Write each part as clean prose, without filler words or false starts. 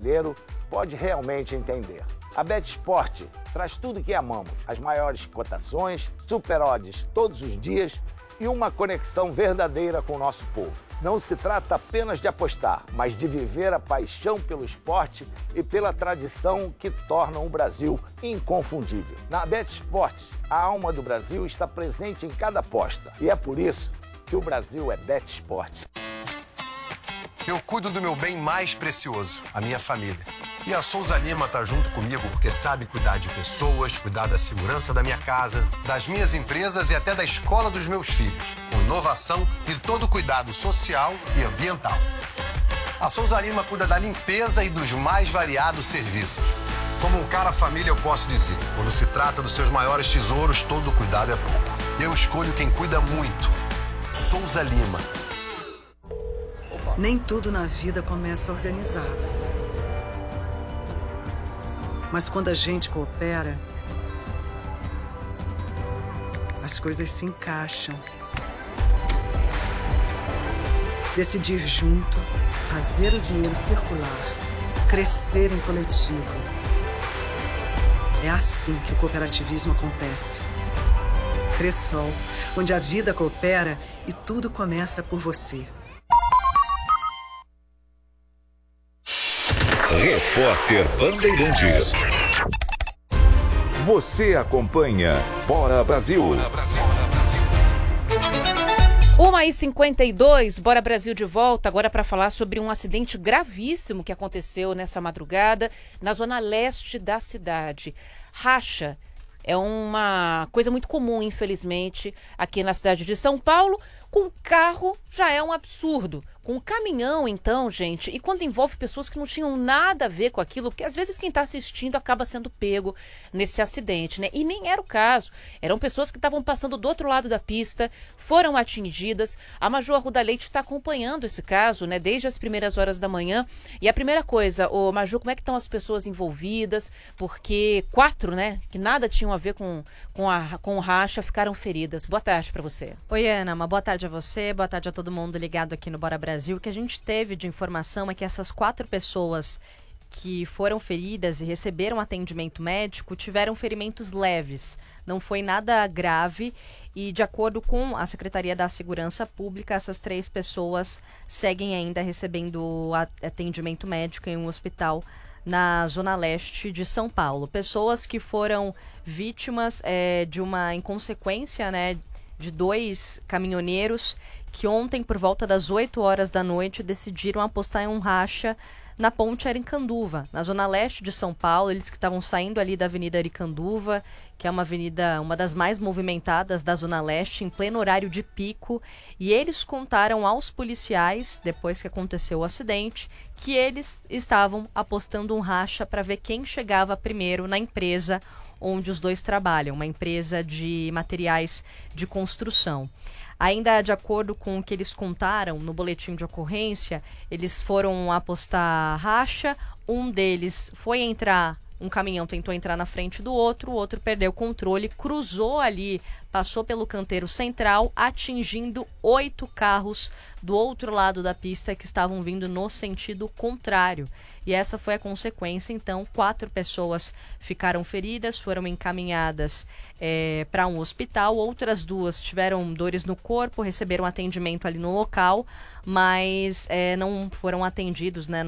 brasileiro pode realmente entender. A BetSport traz tudo que amamos, as maiores cotações, super odds todos os dias e uma conexão verdadeira com o nosso povo. Não se trata apenas de apostar, mas de viver a paixão pelo esporte e pela tradição que tornam o Brasil inconfundível. Na BetSport, a alma do Brasil está presente em cada aposta e é por isso que o Brasil é BetSport. Eu cuido do meu bem mais precioso, a minha família. E a Souza Lima está junto comigo porque sabe cuidar de pessoas, cuidar da segurança da minha casa, das minhas empresas e até da escola dos meus filhos, com inovação e todo o cuidado social e ambiental. A Souza Lima cuida da limpeza e dos mais variados serviços. Como um cara família, eu posso dizer, quando se trata dos seus maiores tesouros, todo cuidado é pouco. Eu escolho quem cuida muito. Souza Lima. Nem tudo na vida começa organizado. Mas quando a gente coopera, as coisas se encaixam. Decidir junto, fazer o dinheiro circular, crescer em coletivo. É assim que o cooperativismo acontece. Cressol, onde a vida coopera e tudo começa por você. Repórter Bandeirantes. Você acompanha Bora Brasil. 1h52, Bora Brasil de volta, agora para falar sobre um acidente gravíssimo que aconteceu nessa madrugada na zona leste da cidade. Racha é uma coisa muito comum, infelizmente, aqui na cidade de São Paulo. Com carro já é um absurdo. Com caminhão, então, gente, e quando envolve pessoas que não tinham nada a ver com aquilo, porque às vezes quem está assistindo acaba sendo pego nesse acidente, né? E nem era o caso. Eram pessoas que estavam passando do outro lado da pista, foram atingidas. A Maju Arruda Leite está acompanhando esse caso, né? Desde as primeiras horas da manhã. E a primeira coisa, Maju, como é que estão as pessoas envolvidas? Porque 4, né, que nada tinham a ver com o racha, ficaram feridas. Boa tarde para você. Oi, Ana, uma boa tarde a você, boa tarde a todo mundo ligado aqui no Bora Brasil. O que a gente teve de informação é que essas 4 pessoas que foram feridas e receberam atendimento médico tiveram ferimentos leves. Não foi nada grave e, de acordo com a Secretaria da Segurança Pública, essas 3 pessoas seguem ainda recebendo atendimento médico em um hospital na zona leste de São Paulo. Pessoas que foram vítimas de uma inconsequência, né, de 2 caminhoneiros que ontem, por volta das 8 horas da noite, decidiram apostar em um racha na Ponte Aricanduva, na zona leste de São Paulo. Eles que estavam saindo ali da Avenida Aricanduva, que é uma avenida, uma das mais movimentadas da zona leste, em pleno horário de pico, e eles contaram aos policiais, depois que aconteceu o acidente, que eles estavam apostando um racha para ver quem chegava primeiro na empresa onde os 2 trabalham, uma empresa de materiais de construção. Ainda de acordo com o que eles contaram no boletim de ocorrência, eles foram apostar racha, um deles foi entrar, um caminhão tentou entrar na frente do outro, o outro perdeu o controle, cruzou ali, passou pelo canteiro central, atingindo 8 carros do outro lado da pista que estavam vindo no sentido contrário. E essa foi a consequência, então 4 pessoas ficaram feridas, foram encaminhadas para um hospital, outras 2 tiveram dores no corpo, receberam atendimento ali no local, mas não foram atendidos, né?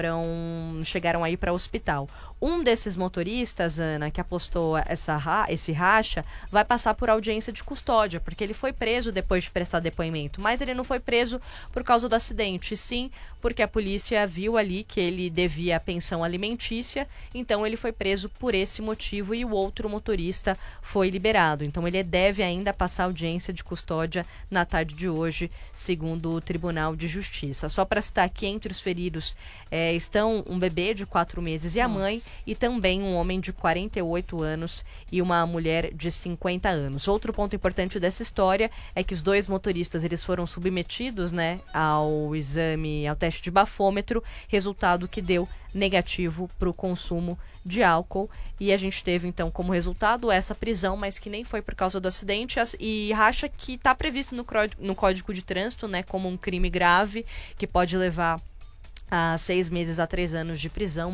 Chegaram aí para o hospital. Um desses motoristas, Ana, que apostou esse racha, vai passar por audiência de custódia, porque ele foi preso depois de prestar depoimento, mas ele não foi preso por causa do acidente, sim porque a polícia viu ali que ele devia pensão alimentícia, então ele foi preso por esse motivo e o outro motorista foi liberado. Então ele deve ainda passar audiência de custódia na tarde de hoje, segundo o Tribunal de Justiça. Só para citar aqui, entre os feridos estão um bebê de 4 meses e a mãe, e também um homem de 48 anos e uma mulher de 50 anos. Outro ponto importante dessa história é que os 2 motoristas eles foram submetidos, né, ao exame, ao teste de bafômetro, resultado que deu negativo para o consumo de álcool, e a gente teve então como resultado essa prisão, mas que nem foi por causa do acidente, e racha que está previsto no Código de Trânsito, né, como um crime grave que pode levar a 6 meses a 3 anos de prisão.